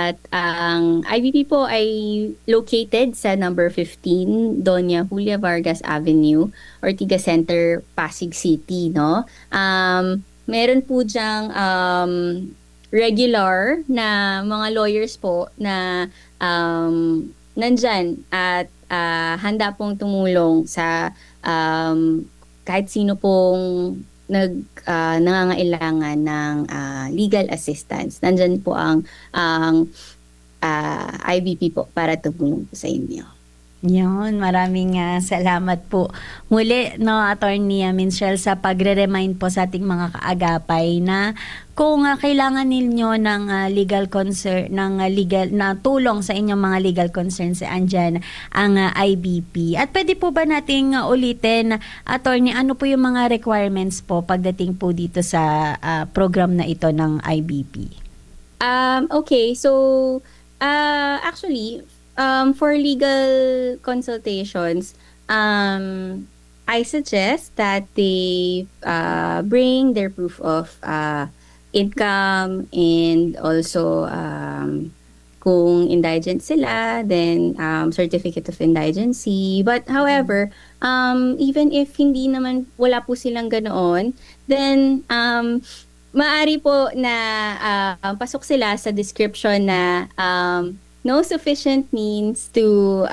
At ang IBP po ay located sa number 15 Doña Julia Vargas Avenue, Ortigas Center, Pasig City, no? Meron po diyang regular na mga lawyers po na nandyan at handa pong tumulong sa kahit sino pong nangangailangan ng legal assistance. Nandyan po ang IBP po para tumulong po sa inyo. Yun, maraming salamat po. Muli, no, Attorney Minstrel, sa pagre-remind po sa ating mga kaagapay na kung kailangan ninyo ng legal concern, ng legal na tulong sa inyong mga legal concerns, andyan ang IBP. At pwede po ba nating ulitin, Attorney, ano po yung mga requirements po pagdating po dito sa program na ito ng IBP? Okay, so actually, for legal consultations, I suggest that they bring their proof of income, and also kung indigent sila, then certificate of indigency. But however, even if hindi naman, wala po silang ganoon, then maaari po na pasok sila sa description na no sufficient means to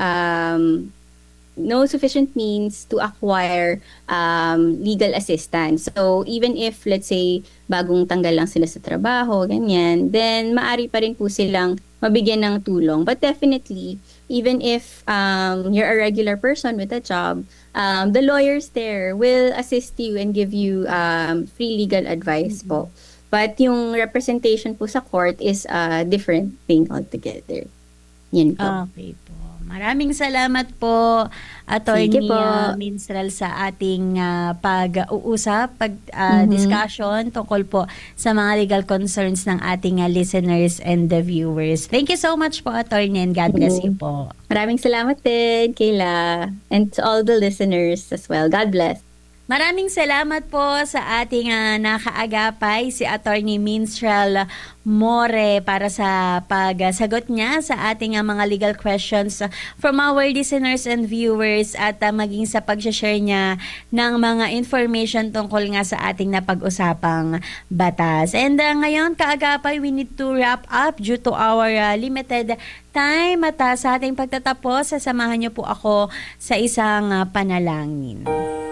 acquire legal assistance. So even if, let's say, bagong tanggal lang sila sa trabaho, ganyan, then maaari pa rin po silang mabigyan ng tulong. But definitely, even if you're a regular person with a job, the lawyers there will assist you and give you free legal advice po. But yung representation po sa court is a different thing altogether. Yan po. Okay po. Maraming salamat po, Attorney po. Minstrel, sa ating pag-uusap, discussion tungkol po sa mga legal concerns ng ating listeners and the viewers. Thank you so much po, Attorney, and God bless you po. Maraming salamat din, Kayla, and to all the listeners as well. God bless. Maraming salamat po sa ating nakaagapay, si Attorney Minstrel More, para sa pagsagot niya sa ating mga legal questions from our listeners and viewers, at maging sa pag-share niya ng mga information tungkol nga sa ating napag-usapang batas. And ngayon, kaagapay, we need to wrap up due to our limited time. At sa ating pagtatapos, sasamahan niyo po ako sa isang panalangin.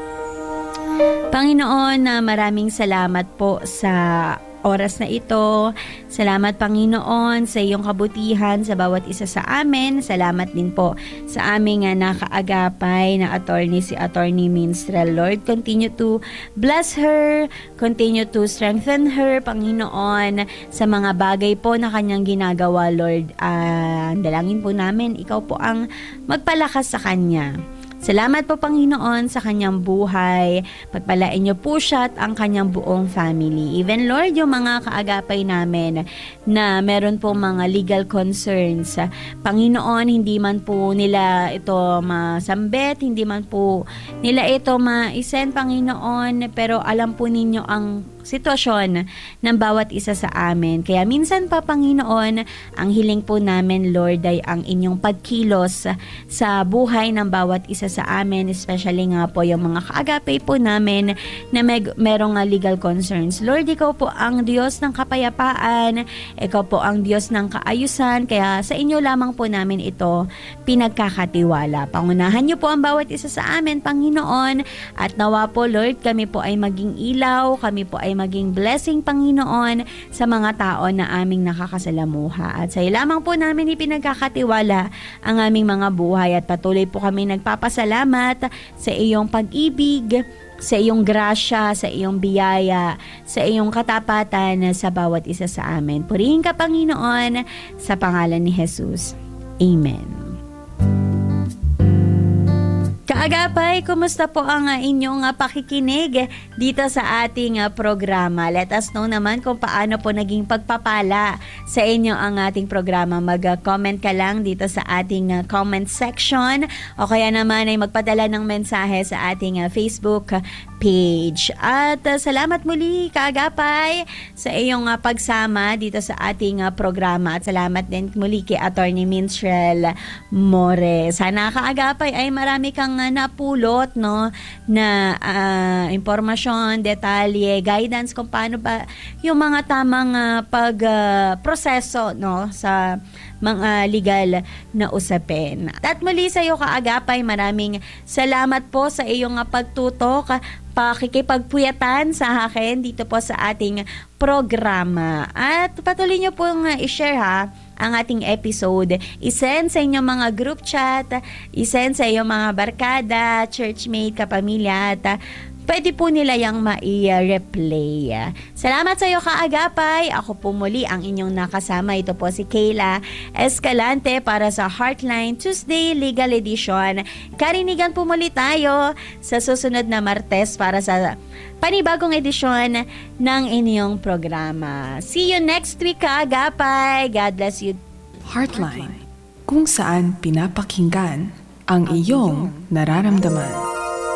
Panginoon, maraming salamat po sa oras na ito. Salamat, Panginoon, sa iyong kabutihan sa bawat isa sa amin. Salamat din po sa aming nakaagapay na attorney, si Attorney Minstrel. Lord, continue to bless her, continue to strengthen her, Panginoon, sa mga bagay po na kanyang ginagawa, Lord. Dalangin po namin, ikaw po ang magpalakas sa kanya. Salamat po, Panginoon, sa kanyang buhay. Pagpalain niyo po siya at ang kanyang buong family. Even, Lord, yung mga kaagapay namin na meron po mga legal concerns, Panginoon, hindi man po nila ito masambit, hindi man po nila ito ma-send, Panginoon, pero alam po ninyo ang sitwasyon ng bawat isa sa amin. Kaya minsan pa, Panginoon, ang hiling po namin, Lord, ay ang inyong pagkilos sa buhay ng bawat isa sa amin, especially nga po yung mga kaagapay po namin na merong legal concerns. Lord, ikaw po ang Diyos ng kapayapaan, ikaw po ang Diyos ng kaayusan, kaya sa inyo lamang po namin ito pinagkakatiwala. Pangunahan niyo po ang bawat isa sa amin, Panginoon, at nawa po, Lord, kami po ay maging ilaw, kami po ay maging blessing, Panginoon, sa mga tao na aming nakakasalamuha. At sa iyo lamang po namin ipinagkakatiwala ang aming mga buhay, at patuloy po kami nagpapasalamat sa iyong pag-ibig, sa iyong grasya, sa iyong biyaya, sa iyong katapatan sa bawat isa sa amin. Purihin ka, Panginoon, sa pangalan ni Jesus. Amen. Kaagapay, kumusta po ang inyong pakikinig dito sa ating programa? Let us know naman kung paano po naging pagpapala sa inyo ang ating programa. Mag-comment ka lang dito sa ating comment section, o kaya naman ay magpadala ng mensahe sa ating Facebook page. At salamat muli, Kaagapay, sa iyong pagsama dito sa ating programa. At salamat din muli kay Attorney Minstrel More. Sana, Kaagapay, ay marami kang napulot, no, na impormasyon, detalye, guidance kung paano ba yung mga tamang pagproseso, no, sa mga legal na usapin. At muli sa iyo, Kaagapay, maraming salamat po sa iyong pagtutok, pakikipagpuyatan sa akin dito po sa ating programa. At patuloy nyo pong i-share ang ating episode. I-send sa inyong mga group chat, i-send sa inyong mga barkada, churchmate, kapamilya, at pwede po nila yung mai-replay. Salamat sa iyo, Kaagapay. Ako po muli ang inyong nakasama. Ito po si Kayla Escalante para sa Heartline Tuesday Legal Edition. Karinigan po muli tayo sa susunod na Martes para sa panibagong edisyon ng inyong programa. See you next week, Kaagapay. God bless you. Heartline, kung saan pinapakinggan ang iyong nararamdaman.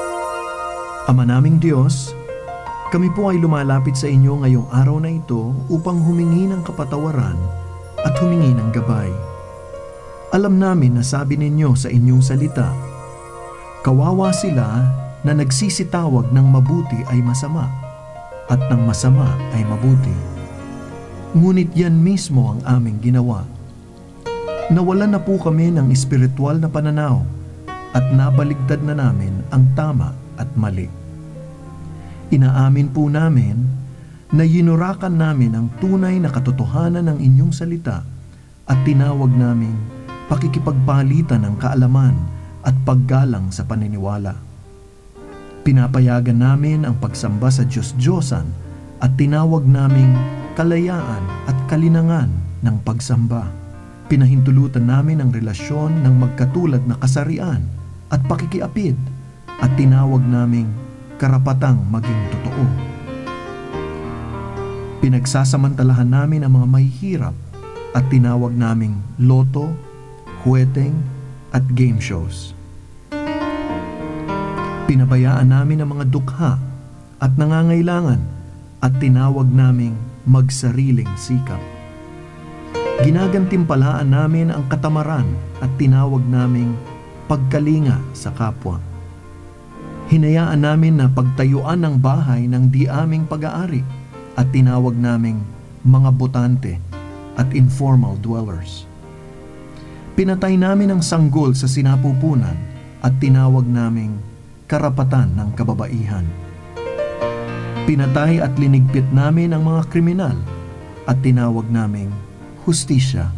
Ama naming Diyos, kami po ay lumalapit sa inyo ngayong araw na ito upang humingi ng kapatawaran at humingi ng gabay. Alam namin na sabi ninyo sa inyong salita, kawawa sila na nagsisitawag ng mabuti ay masama at ng masama ay mabuti. Ngunit yan mismo ang aming ginawa. Nawalan na po kami ng espiritual na pananaw at nabaligtad na namin ang tama at mali. Inaamin po namin na yinurakan namin ang tunay na katotohanan ng inyong salita at tinawag naming pakikipagpalitan ng kaalaman at paggalang sa paniniwala. Pinapayagan namin ang pagsamba sa Diyos-Diyosan at tinawag naming kalayaan at kalinangan ng pagsamba. Pinahintulutan namin ang relasyon ng magkatulad na kasarian at pakikiapid at tinawag naming karapatang maging totoo. Pinagsasamantalahan namin ang mga mahihirap at tinawag naming loto, huweteng at game shows. Pinabayaan namin ang mga dukha at nangangailangan at tinawag naming magsariling sikap. Ginagantimpalaan namin ang katamaran at tinawag naming pagkalinga sa kapwa. Hinayaan namin na pagtayuan ng bahay ng di aming pag-aari at tinawag naming mga botante at informal dwellers. Pinatay namin ang sanggol sa sinapupunan at tinawag naming karapatan ng kababaihan. Pinatay at linigpit namin ang mga kriminal at tinawag naming hustisya.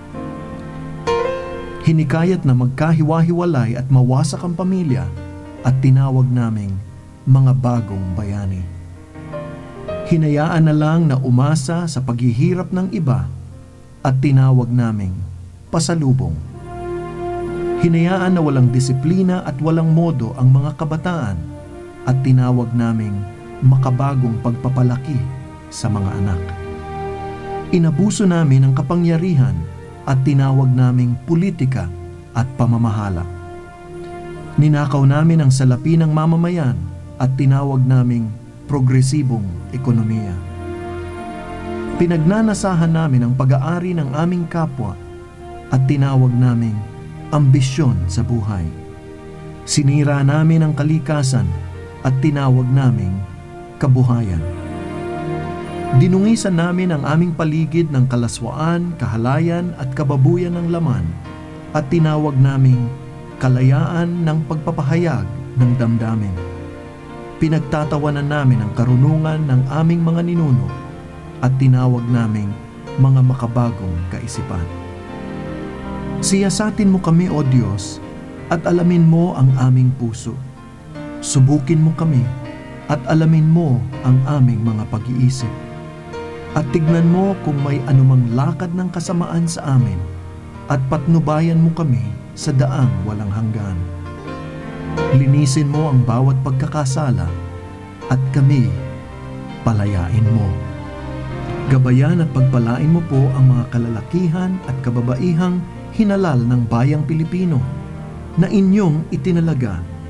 Hinikayat na magkahiwa-hiwalay at mawasak ang pamilya at tinawag naming mga bagong bayani. Hinayaan na lang na umasa sa paghihirap ng iba at tinawag naming pasalubong. Hinayaan na walang disiplina at walang modo ang mga kabataan at tinawag naming makabagong pagpapalaki sa mga anak. Inabuso namin ang kapangyarihan at tinawag naming politika at pamamahala. Ninakaw namin ang salapi ng mamamayan at tinawag naming progresibong ekonomiya. Pinagnanasahan namin ang pag-aari ng aming kapwa at tinawag naming ambisyon sa buhay. Sinira namin ang kalikasan at tinawag naming kabuhayan. Dinungisan namin ang aming paligid ng kalaswaan, kahalayan at kababuyan ng laman at tinawag naming kalayaan ng pagpapahayag ng damdamin. Pinagtatawanan namin ang karunungan ng aming mga ninuno at tinawag naming mga makabagong kaisipan. Siyasatin mo kami, O Diyos, at alamin mo ang aming puso. Subukin mo kami at alamin mo ang aming mga pag-iisip. At tignan mo kung may anumang lakad ng kasamaan sa amin at patnubayan mo kami sa daang walang hanggan. Linisin mo ang bawat pagkakasala at kami palayain mo. Gabayan at pagpalain mo po ang mga kalalakihan at kababaihang hinalal ng bayang Pilipino na inyong itinalaga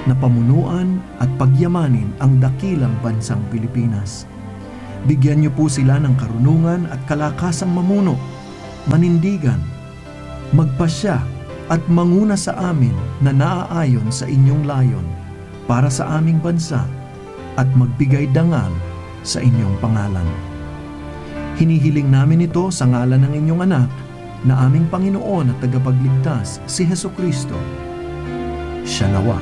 na pamunuan at pagyamanin ang dakilang bansang Pilipinas. Bigyan niyo po sila ng karunungan at kalakasang mamuno, manindigan, magpasya at manguna sa amin na naaayon sa inyong layon para sa aming bansa at magbigay dangal sa inyong pangalan. Hinihiling namin ito sa ngalan ng inyong anak na aming Panginoon at tagapagligtas, si Hesukristo. Siya nawa.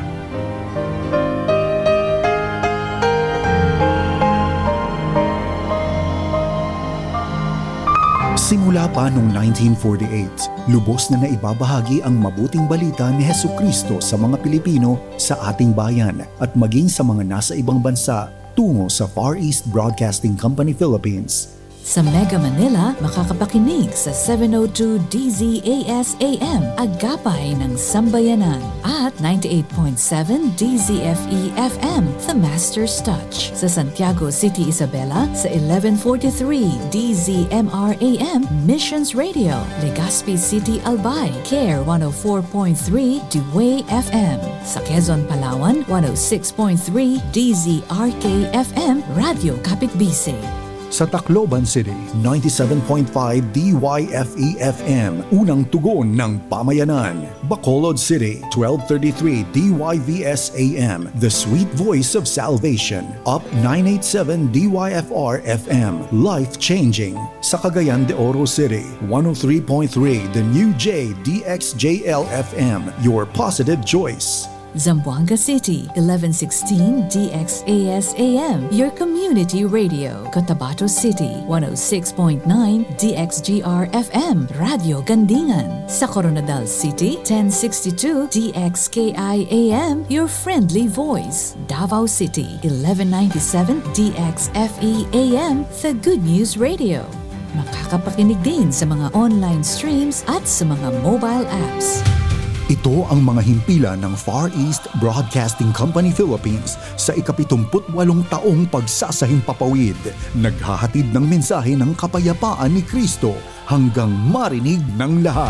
Simula pa noong 1948, lubos na naibabahagi ang mabuting balita ni Hesukristo sa mga Pilipino sa ating bayan at maging sa mga nasa ibang bansa tungo sa Far East Broadcasting Company Philippines. Sa Mega Manila, makakapakinig sa 702 DZAS AM, Agapay ng Sambayanan, at 98.7 DZFE FM, The Master's Touch. Sa Santiago City, Isabela, sa 1143 DZMR AM, Missions Radio. Legazpi City, Albay, CARE 104.3 Dewey FM. Sa Quezon, Palawan, 106.3 DZRK FM, Radio Kapitbise. Sa Tacloban City, 97.5 DYFE-FM, unang tugon ng pamayanan. Bacolod City, 1233 DYVS-AM, the sweet voice of salvation. Up 987 DYFR-FM, life-changing. Sa Cagayan de Oro City, 103.3 the new J DXJL-FM, your positive choice. Zamboanga City, 1116 DXAS-AM, your community radio. Cotabato City, 106.9 DXGR-FM, Radio Gandingan. Sa Coronadal City, 1062 DXKI-AM, your friendly voice. Davao City, 1197 DXFE-AM, the Good News Radio. Makakapakinig din sa mga online streams at sa mga mobile apps. Ito ang mga himpilan ng Far East Broadcasting Company Philippines sa ika-78 taong pagsasahing papawid. Naghahatid ng mensahe ng kapayapaan ni Kristo hanggang marinig ng lahat.